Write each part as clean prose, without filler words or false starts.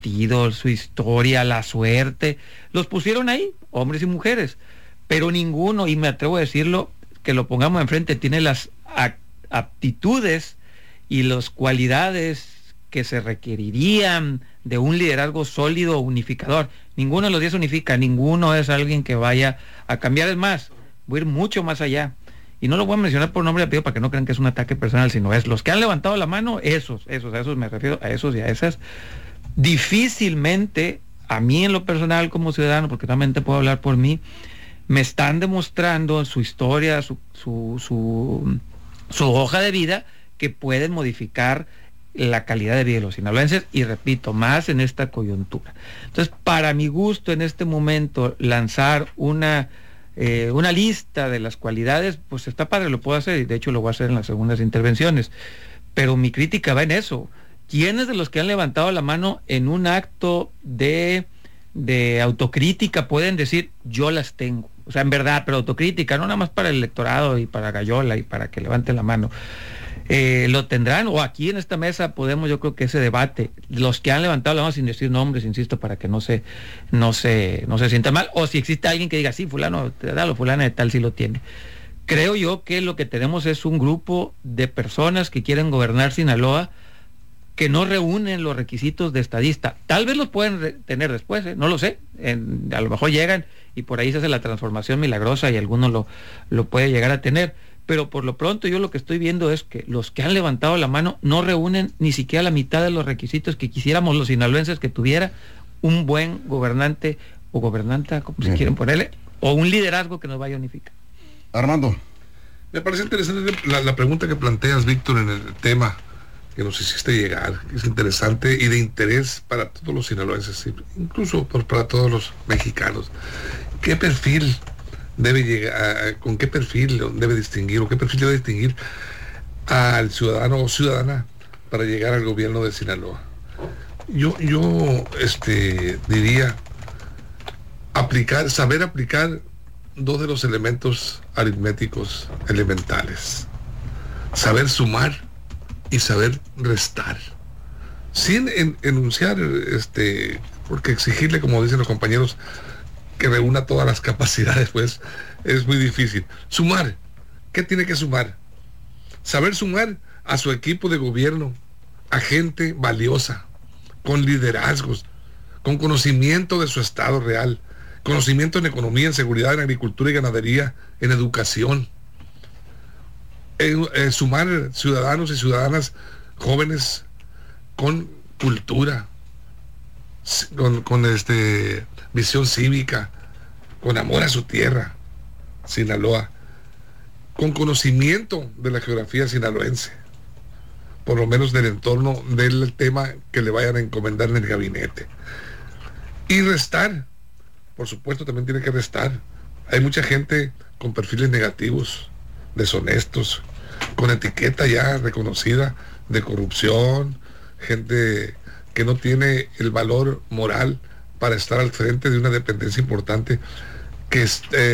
partido, su historia, la suerte, los pusieron ahí, hombres y mujeres, pero ninguno, y me atrevo a decirlo, que lo pongamos enfrente, tiene las aptitudes y las cualidades que se requerirían de un liderazgo sólido, unificador. Ninguno de los 10 unifica, ninguno es alguien que vaya a cambiar. Es más, voy a ir mucho más allá. Y no lo voy a mencionar por nombre y apellido para que no crean que es un ataque personal, sino es los que han levantado la mano, a esos me refiero, a esos y a esas. Difícilmente, a mí en lo personal como ciudadano, porque también te puedo hablar por mí, me están demostrando su historia, su hoja de vida, que pueden modificar la calidad de vida de los sinaloenses, y repito, más en esta coyuntura. Entonces, para mi gusto, en este momento, lanzar una lista de las cualidades, pues está padre, lo puedo hacer, y de hecho lo voy a hacer en las segundas intervenciones, pero mi crítica va en eso. ¿Quiénes de los que han levantado la mano en un acto de autocrítica pueden decir, yo las tengo? O sea, en verdad, pero autocrítica, no nada más para el electorado y para Gallola y para que levante la mano. Lo tendrán, o aquí en esta mesa podemos, yo creo que ese debate, los que han levantado la mano sin decir nombres, insisto, para que no se sienta mal, o si existe alguien que diga, sí, fulano de tal o fulana de tal sí lo tiene. Creo yo que lo que tenemos es un grupo de personas que quieren gobernar Sinaloa, que no reúnen los requisitos de estadista. Tal vez los pueden tener después, no lo sé, a lo mejor llegan y por ahí se hace la transformación milagrosa y alguno lo puede llegar a tener. Pero por lo pronto yo lo que estoy viendo es que los que han levantado la mano no reúnen ni siquiera la mitad de los requisitos que quisiéramos los sinaloenses que tuviera un buen gobernante o gobernanta, como si quieren ponerle, o un liderazgo que nos vaya a unificar. Armando. Me parece interesante la pregunta que planteas, Víctor, en el tema que nos hiciste llegar. Es interesante y de interés para todos los sinaloenses, incluso para todos los mexicanos. ¿Qué perfil debe llegar, con qué perfil debe distinguir, o qué perfil debe distinguir al ciudadano o ciudadana para llegar al gobierno de Sinaloa? Yo diría saber aplicar dos de los elementos aritméticos elementales: saber sumar y saber restar, sin enunciar, porque exigirle, como dicen los compañeros, que reúna todas las capacidades, pues es muy difícil. Sumar, ¿qué tiene que sumar? Saber sumar a su equipo de gobierno, a gente valiosa, con liderazgos, con conocimiento de su estado real, conocimiento en economía, en seguridad, en agricultura y ganadería, en educación. Sumar ciudadanos y ciudadanas jóvenes con cultura, con visión cívica, con amor a su tierra, Sinaloa, con conocimiento de la geografía sinaloense, por lo menos del entorno del tema que le vayan a encomendar en el gabinete. Y restar, por supuesto, también tiene que restar. Hay mucha gente con perfiles negativos, deshonestos, con etiqueta ya reconocida de corrupción, gente que no tiene el valor moral para estar al frente de una dependencia importante que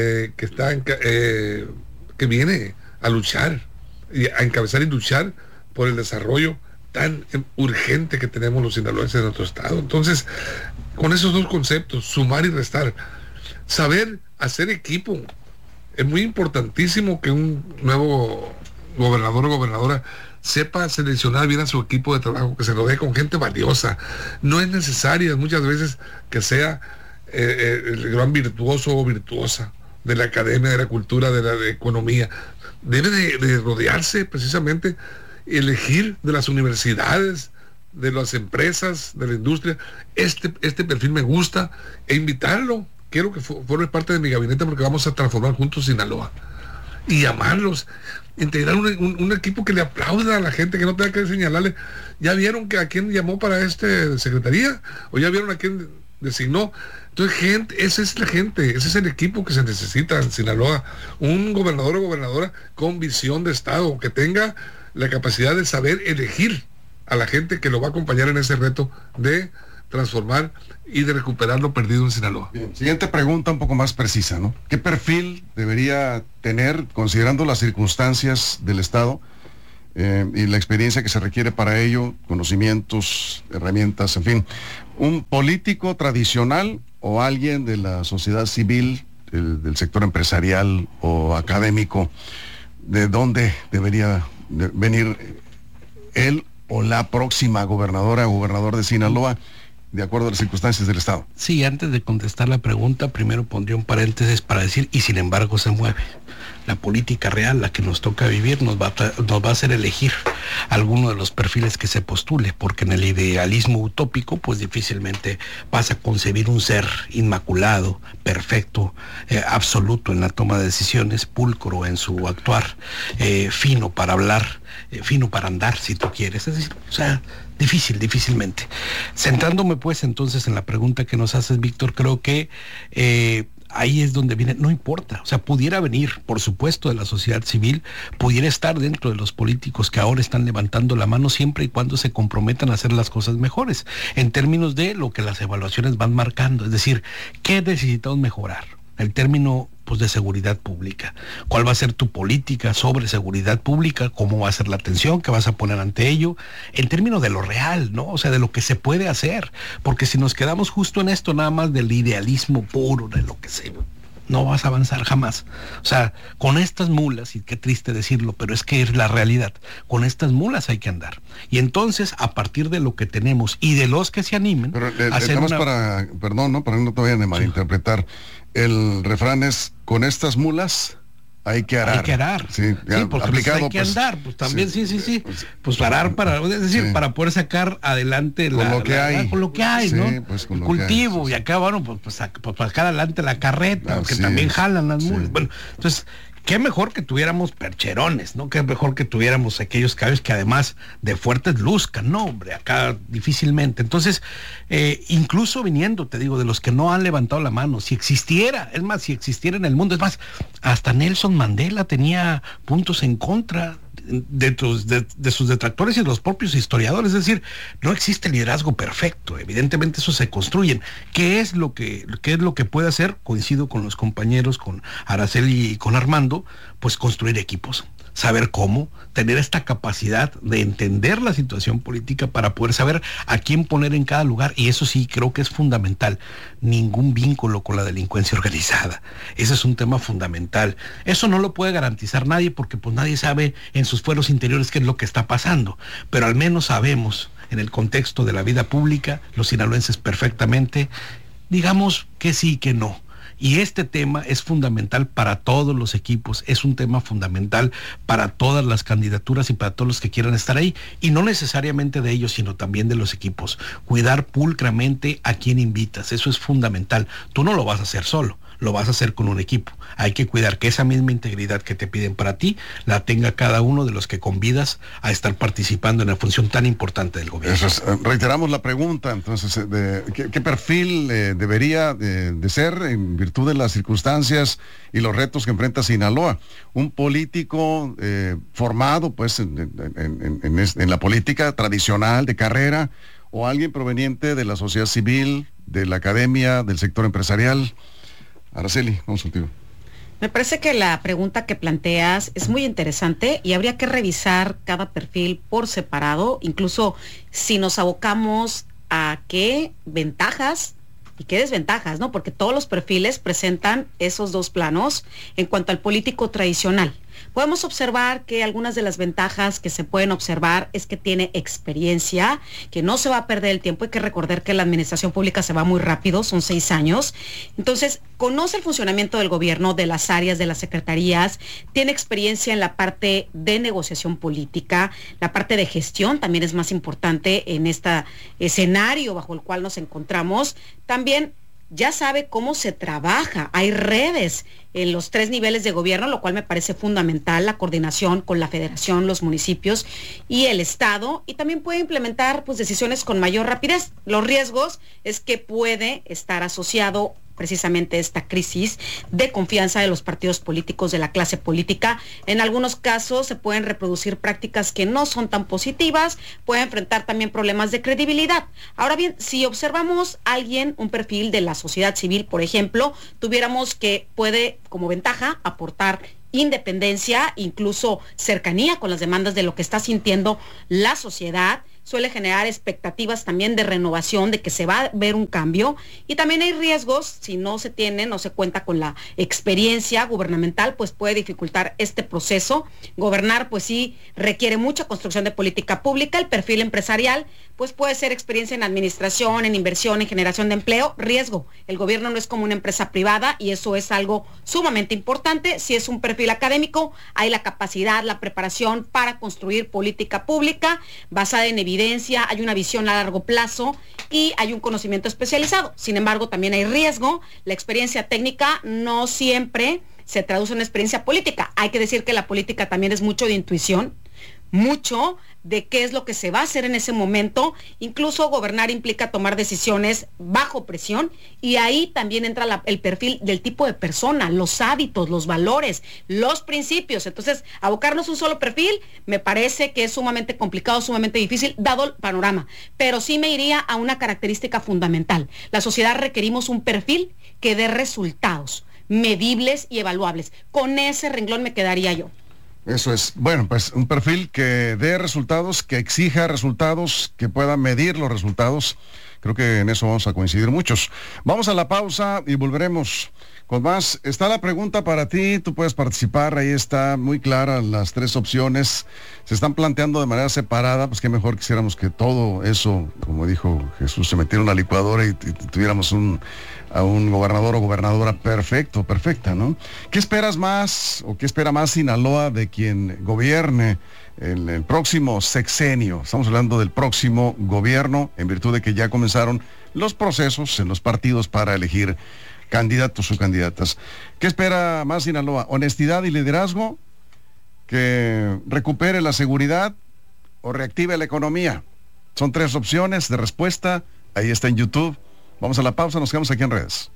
viene a luchar, a encabezar y luchar por el desarrollo tan urgente que tenemos los sinaloenses en nuestro estado. Entonces, con esos dos conceptos, sumar y restar, saber hacer equipo. Es muy importantísimo que un nuevo gobernador o gobernadora sepa seleccionar bien a su equipo de trabajo, que se lo dé con gente valiosa. No es necesario muchas veces que sea el gran virtuoso o virtuosa de la academia, de la cultura, de la economía. Debe de rodearse precisamente, elegir de las universidades, de las empresas, de la industria. Este perfil me gusta, e invitarlo. Quiero que forme parte de mi gabinete, porque vamos a transformar juntos Sinaloa. Y llamarlos, integrar un equipo que le aplauda a la gente, que no tenga que señalarle, ¿ya vieron a quién llamó para secretaría? ¿O ya vieron a quién designó? Entonces, esa es la gente, ese es el equipo que se necesita en Sinaloa. Un gobernador o gobernadora con visión de Estado, que tenga la capacidad de saber elegir a la gente que lo va a acompañar en ese reto de transformar y de recuperar lo perdido en Sinaloa. Bien, siguiente pregunta un poco más precisa, ¿no? ¿Qué perfil debería tener, considerando las circunstancias del Estado, y la experiencia que se requiere para ello, conocimientos, herramientas, en fin. ¿Un político tradicional o alguien de la sociedad civil, del sector empresarial o académico? ¿De dónde debería venir él o la próxima gobernadora o gobernador de Sinaloa, de acuerdo a las circunstancias del Estado? Sí, antes de contestar la pregunta, primero pondría un paréntesis para decir, y sin embargo se mueve. La política real, la que nos toca vivir, nos va a hacer elegir alguno de los perfiles que se postule, porque en el idealismo utópico, pues difícilmente vas a concebir un ser inmaculado, perfecto, absoluto en la toma de decisiones, pulcro en su actuar, fino para hablar, fino para andar, si tú quieres. Es decir, o sea, difícilmente. Centrándome pues entonces en la pregunta que nos haces, Víctor, creo que ahí es donde viene, no importa, o sea, pudiera venir, por supuesto, de la sociedad civil, pudiera estar dentro de los políticos que ahora están levantando la mano, siempre y cuando se comprometan a hacer las cosas mejores, en términos de lo que las evaluaciones van marcando, es decir, ¿qué necesitamos mejorar? El término pues de seguridad pública. ¿Cuál va a ser tu política sobre seguridad pública? ¿Cómo va a ser la atención que vas a poner ante ello? En términos de lo real, ¿no? O sea, de lo que se puede hacer. Porque si nos quedamos justo en esto, nada más del idealismo puro, de lo que se... no vas a avanzar jamás. O sea, con estas mulas, y qué triste decirlo, pero es que es la realidad, con estas mulas hay que andar. Y entonces, a partir de lo que tenemos y de los que se animen, pero perdón, ¿no? Para que no te vayan a malinterpretar. El refrán es, con estas mulas hay que arar. Hay que arar. Sí, porque aplicado, hay que andar, pues también, sí. Pues arar es decir, para poder sacar adelante con lo que hay. Con lo que hay, ¿no? Pues el cultivo, y acá, bueno, pues sacar adelante la carreta, que también jalan las mulas. Bueno, entonces, qué mejor que tuviéramos percherones, ¿no? Qué mejor que tuviéramos aquellos caballos que además de fuertes luzcan, ¿no? Hombre, acá difícilmente. Entonces, incluso viniendo, te digo, de los que no han levantado la mano, si existiera en el mundo, es más, hasta Nelson Mandela tenía puntos en contra de sus detractores y de los propios historiadores. Es decir, no existe liderazgo perfecto, evidentemente eso se construyen. ¿Qué es lo que puede hacer? Coincido con los compañeros, con Araceli y con Armando, pues construir equipos, saber cómo, tener esta capacidad de entender la situación política para poder saber a quién poner en cada lugar, y eso sí creo que es fundamental. Ningún vínculo con la delincuencia organizada, ese es un tema fundamental. Eso no lo puede garantizar nadie, porque pues nadie sabe en sus fueros interiores qué es lo que está pasando, pero al menos sabemos en el contexto de la vida pública, los sinaloenses perfectamente, digamos que sí, que no. Y este tema es fundamental para todos los equipos, es un tema fundamental para todas las candidaturas y para todos los que quieran estar ahí, y no necesariamente de ellos, sino también de los equipos. Cuidar pulcramente a quien invitas, eso es fundamental. Tú no lo vas a hacer solo, lo vas a hacer con un equipo. Hay que cuidar que esa misma integridad que te piden para ti, la tenga cada uno de los que convidas a estar participando en la función tan importante del gobierno. Eso es, reiteramos la pregunta, entonces, ¿qué perfil debería de ser en virtud de las circunstancias y los retos que enfrenta Sinaloa? Un político formado, pues, en la política tradicional, de carrera, o alguien proveniente de la sociedad civil, de la academia, del sector empresarial. Araceli, vamos contigo. Me parece que la pregunta que planteas es muy interesante y habría que revisar cada perfil por separado, incluso si nos abocamos a qué ventajas y qué desventajas, ¿no? Porque todos los perfiles presentan esos dos planos en cuanto al político tradicional. Podemos observar que algunas de las ventajas que se pueden observar es que tiene experiencia, que no se va a perder el tiempo. Hay que recordar que la administración pública se va muy rápido, son 6 años. Entonces, conoce el funcionamiento del gobierno, de las áreas, de las secretarías, tiene experiencia en la parte de negociación política, la parte de gestión también es más importante en este escenario bajo el cual nos encontramos. También ya sabe cómo se trabaja, hay redes en los 3 niveles de gobierno, lo cual me parece fundamental, la coordinación con la federación, los municipios y el estado, y también puede implementar pues decisiones con mayor rapidez. Los riesgos es que puede estar asociado precisamente esta crisis de confianza de los partidos políticos, de la clase política. En algunos casos se pueden reproducir prácticas que no son tan positivas, puede enfrentar también problemas de credibilidad. Ahora bien, si observamos a alguien, un perfil de la sociedad civil, por ejemplo, tuviéramos que puede como ventaja aportar independencia, incluso cercanía con las demandas de lo que está sintiendo la sociedad. Suele generar expectativas también de renovación, de que se va a ver un cambio, y también hay riesgos si no se cuenta con la experiencia gubernamental, pues puede dificultar este proceso. Gobernar pues sí requiere mucha construcción de política pública. El perfil empresarial pues puede ser experiencia en administración, en inversión, en generación de empleo. Riesgo, el gobierno no es como una empresa privada y eso es algo sumamente importante. Si es un perfil académico, hay la capacidad, la preparación para construir política pública basada en evidencia, hay una visión a largo plazo y hay un conocimiento especializado. Sin embargo, también hay riesgo. La experiencia técnica no siempre se traduce en experiencia política. Hay que decir que la política también es mucho de intuición, mucho de qué es lo que se va a hacer en ese momento. Incluso gobernar implica tomar decisiones bajo presión, y ahí también entra el perfil del tipo de persona, los hábitos, los valores, los principios. Entonces, abocarnos a un solo perfil me parece que es sumamente complicado, sumamente difícil, dado el panorama. Pero sí me iría a una característica fundamental. La sociedad requerimos un perfil que dé resultados medibles y evaluables. Con ese renglón me quedaría yo. Eso es. Bueno, pues un perfil que dé resultados, que exija resultados, que pueda medir los resultados. Creo que en eso vamos a coincidir muchos. Vamos a la pausa y volveremos con más. Está la pregunta para ti, tú puedes participar, ahí está muy clara las tres opciones. Se están planteando de manera separada, pues qué mejor quisiéramos que todo eso, como dijo Jesús, se metiera en una licuadora y tuviéramos a un gobernador o gobernadora perfecta, ¿no? ¿Qué esperas más o qué espera más Sinaloa de quien gobierne en el próximo sexenio? Estamos hablando del próximo gobierno, en virtud de que ya comenzaron los procesos en los partidos para elegir candidatos o candidatas. ¿Qué espera más Sinaloa? ¿Honestidad y liderazgo? ¿Que recupere la seguridad o reactive la economía? Son tres opciones de respuesta, ahí está en YouTube. Vamos a la pausa, nos quedamos aquí en redes.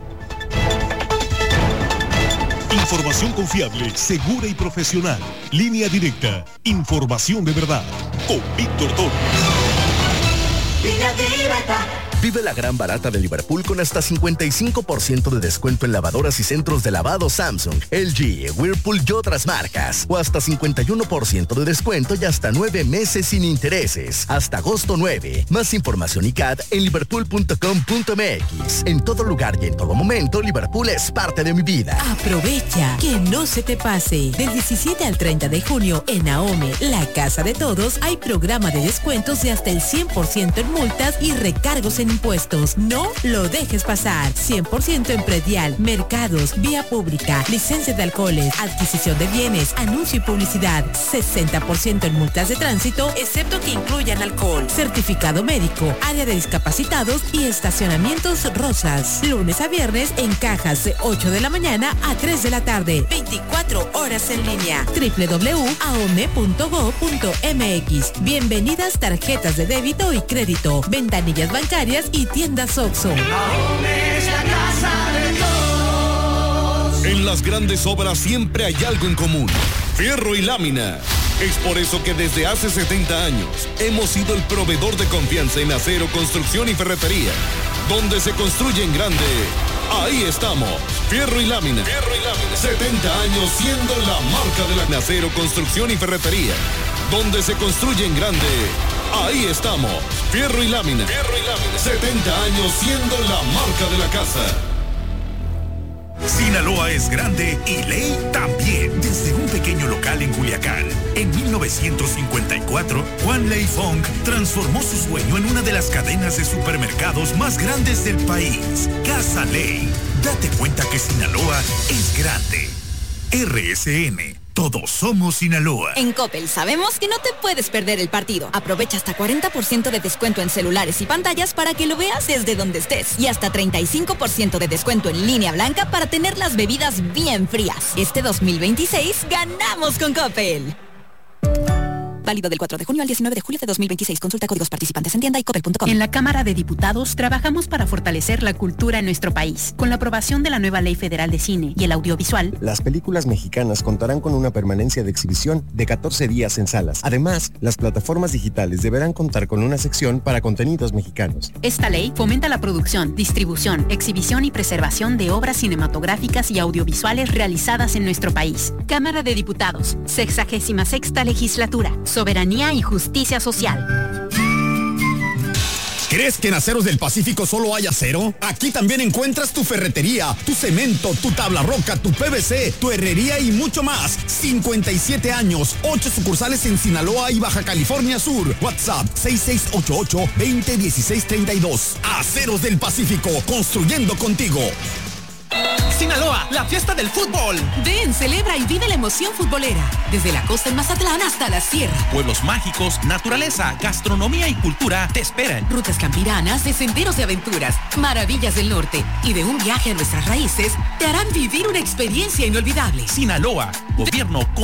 Información confiable, segura y profesional. Línea directa. Información de verdad. Con Víctor Torres. Línea directa. Vive la gran barata de Liverpool con hasta 55% de descuento en lavadoras y centros de lavado Samsung, LG, Whirlpool y otras marcas. O hasta 51% de descuento y hasta 9 meses sin intereses. Hasta agosto 9. Más información y CAD en liverpool.com.mx. En todo lugar y en todo momento, Liverpool es parte de mi vida. Aprovecha, que no se te pase. Del 17 al 30 de junio en Ahome, la casa de todos, hay programa de descuentos de hasta el 100% en multas y recargos en impuestos. No lo dejes pasar. 100% en predial, mercados, vía pública, licencia de alcoholes, adquisición de bienes, anuncio y publicidad. 60% en multas de tránsito, excepto que incluyan alcohol. Certificado médico, área de discapacitados y estacionamientos Rosas. Lunes a viernes en cajas de 8 de la mañana a 3 de la tarde. 24 horas en línea. www.aome.go.mx. Bienvenidas tarjetas de débito y crédito, ventanillas bancarias y tiendas Oxxo. Ahome es la casa de todos. En las grandes obras siempre hay algo en común: fierro y lámina. Es por eso que desde hace 70 años hemos sido el proveedor de confianza en acero, construcción y ferretería. Donde se construye en grande, ahí estamos. Fierro y lámina. Fierro y lámina. 70 años siendo la marca de la acero, construcción y ferretería. Donde se construye en grande, ahí estamos. Fierro y lámina. Fierro y lámina. 70 años siendo la marca de la casa. Sinaloa es grande y ley también. Desde un pequeño local en Culiacán, en 1954, Juan Ley Fong transformó su sueño en una de las cadenas de supermercados más grandes del país, Casa Ley. Date cuenta que Sinaloa es grande. RSN. Todos somos Sinaloa. En Coppel sabemos que no te puedes perder el partido. Aprovecha hasta 40% de descuento en celulares y pantallas para que lo veas desde donde estés. Y hasta 35% de descuento en línea blanca para tener las bebidas bien frías. Este 2026 ganamos con Coppel. Válido del 4 de junio al 19 de julio de 2026. Consulta códigos participantes en tienda y coppel.com. En la Cámara de Diputados trabajamos para fortalecer la cultura en nuestro país. Con la aprobación de la nueva Ley Federal de Cine y el Audiovisual, las películas mexicanas contarán con una permanencia de exhibición de 14 días en salas. Además, las plataformas digitales deberán contar con una sección para contenidos mexicanos. Esta ley fomenta la producción, distribución, exhibición y preservación de obras cinematográficas y audiovisuales realizadas en nuestro país. Cámara de Diputados, 66ª Legislatura, Soberanía y Justicia Social. ¿Crees que en Aceros del Pacífico solo hay acero? Aquí también encuentras tu ferretería, tu cemento, tu tabla roca, tu PVC, tu herrería y mucho más. 57 años, 8 sucursales en Sinaloa y Baja California Sur. WhatsApp 6688-201632. Aceros del Pacífico, construyendo contigo. Sinaloa, la fiesta del fútbol. Ven, celebra y vive la emoción futbolera. Desde la costa en Mazatlán hasta la sierra. Pueblos mágicos, naturaleza, gastronomía y cultura te esperan. Rutas campiranas, de senderos de aventuras, maravillas del norte y de un viaje a nuestras raíces te harán vivir una experiencia inolvidable. Sinaloa, gobierno con